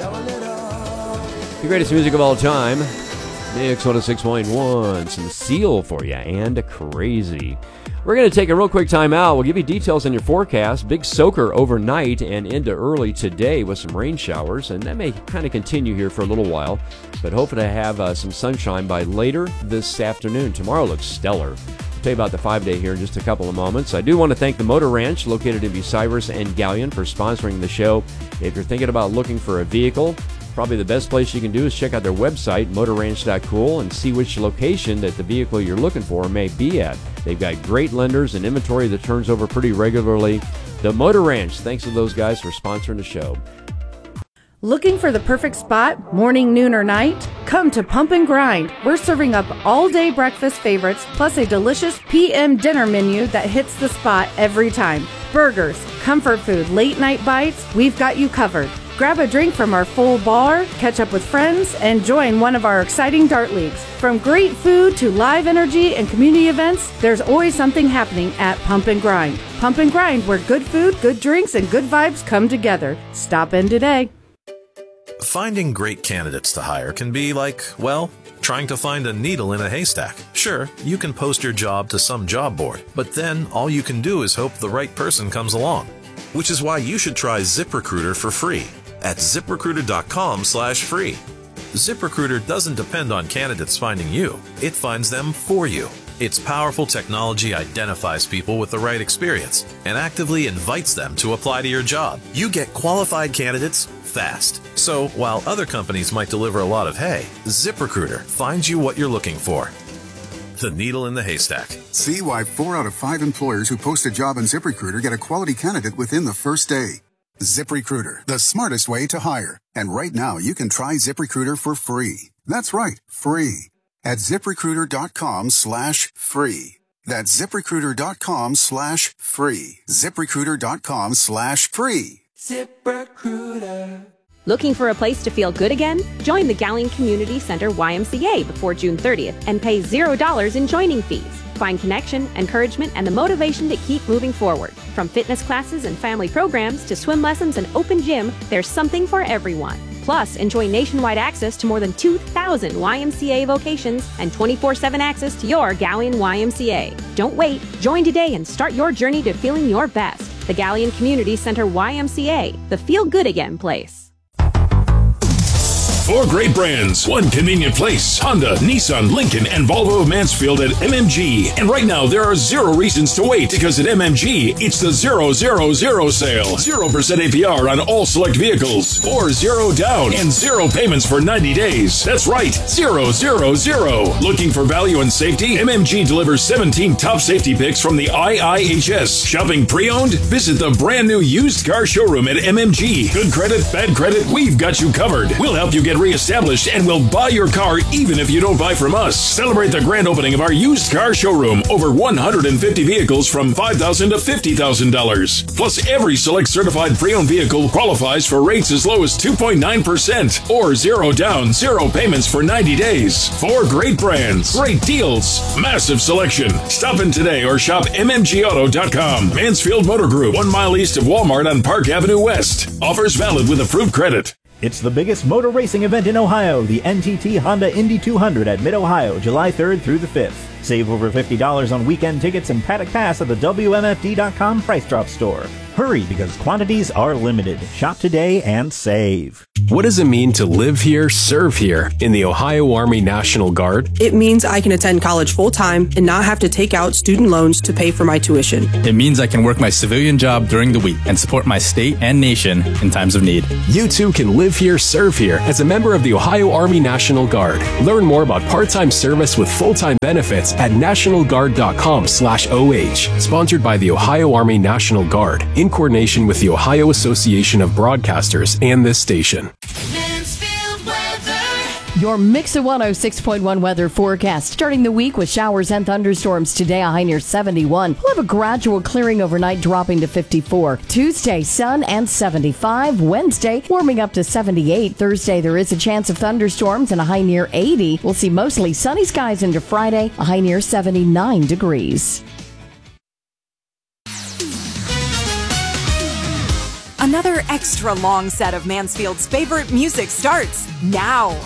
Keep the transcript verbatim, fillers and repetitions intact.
The greatest music of all time. Mix one oh six point one. Some Seal for you and Crazy. We're going to take a real quick time out. We'll give you details on your forecast. Big soaker overnight and into early today with some rain showers, and that may kind of continue here for a little while, but hoping to have uh, some sunshine by later this afternoon. Tomorrow looks stellar. I'll tell you about the five-day here in just a couple of moments. I do want to thank the Motor Ranch located in Bucyrus and Galion for sponsoring the show. If you're thinking about looking for a vehicle, probably the best place you can do is check out their website, motor ranch dot cool, and see which location that the vehicle you're looking for may be at. They've got great lenders and inventory that turns over pretty regularly. The Motor Ranch, thanks to those guys for sponsoring the show. Looking for the perfect spot, morning, noon, or night? Come to Pump and Grind. We're serving up all-day breakfast favorites, plus a delicious P M dinner menu that hits the spot every time. Burgers, comfort food, late-night bites, we've got you covered. Grab a drink from our full bar, catch up with friends, and join one of our exciting dart leagues. From great food to live energy and community events, there's always something happening at Pump and Grind. Pump and Grind, where good food, good drinks, and good vibes come together. Stop in today. Finding great candidates to hire can be like, well, trying to find a needle in a haystack. Sure, you can post your job to some job board, but then all you can do is hope the right person comes along. Which is why you should try ZipRecruiter for free at zip recruiter dot com slash free. ZipRecruiter doesn't depend on candidates finding you. It finds them for you. Its powerful technology identifies people with the right experience and actively invites them to apply to your job. You get qualified candidates fast. So while other companies might deliver a lot of hay, ZipRecruiter finds you what you're looking for. The needle in the haystack. See why four out of five employers who post a job on ZipRecruiter get a quality candidate within the first day. ZipRecruiter, the smartest way to hire. And right now, you can try ZipRecruiter for free. That's right, free. At zip recruiter dot com slash free. That's zip recruiter dot com slash free. zip recruiter dot com slash free. ZipRecruiter. Looking for a place to feel good again? Join the Galion Community Center Y M C A before June thirtieth and pay zero dollars in joining fees. Find connection, encouragement, and the motivation to keep moving forward. From fitness classes and family programs to swim lessons and open gym, there's something for everyone. Plus, enjoy nationwide access to more than two thousand Y M C A vocations and twenty-four seven access to your Galion Y M C A. Don't wait. Join today and start your journey to feeling your best. The Galion Community Center Y M C A, the Feel Good Again place. Four great brands, one convenient place. Honda, Nissan, Lincoln, and Volvo of Mansfield at M M G. And right now, there are zero reasons to wait because at M M G, it's the zero zero zero sale. zero percent A P R on all select vehicles, or zero down, and zero payments for ninety days. That's right, zero zero zero. Looking for value and safety? M M G delivers seventeen top safety picks from the I I H S. Shopping pre-owned? Visit the brand new used car showroom at M M G. Good credit, bad credit, we've got you covered. We'll help you get reestablished and we'll buy your car even if you don't buy from us. Celebrate the grand opening of our used car showroom. Over one hundred fifty vehicles from five thousand dollars to fifty thousand dollars. Plus, every select certified pre-owned vehicle qualifies for rates as low as two point nine percent or zero down, zero payments for ninety days. Four great brands, great deals, massive selection. Stop in today or shop M M G auto dot com. Mansfield Motor Group, one mile east of Walmart on Park Avenue West. Offers valid with approved credit. It's the biggest motor racing event in Ohio, the N T T Honda Indy two hundred at Mid-Ohio, July third through the fifth. Save over fifty dollars on weekend tickets and paddock pass at the W M F D dot com Price Drop store. Hurry, because quantities are limited. Shop today and save. What does it mean to live here, serve here in the Ohio Army National Guard? It means I can attend college full-time and not have to take out student loans to pay for my tuition. It means I can work my civilian job during the week and support my state and nation in times of need. You too can live here, serve here as a member of the Ohio Army National Guard. Learn more about part-time service with full-time benefits at national guard dot com slash O H. Sponsored by the Ohio Army National Guard in coordination with the Ohio Association of Broadcasters and this station. Your Mix of one oh six point one weather forecast. Starting the week with showers and thunderstorms today, a high near seventy-one. We'll have a gradual clearing overnight, dropping to fifty-four. Tuesday, sun and seventy-five. Wednesday, warming up to seventy-eight. Thursday, there is a chance of thunderstorms and a high near eighty. We'll see mostly sunny skies into Friday, a high near seventy-nine degrees. Another extra long set of Mansfield's favorite music starts now.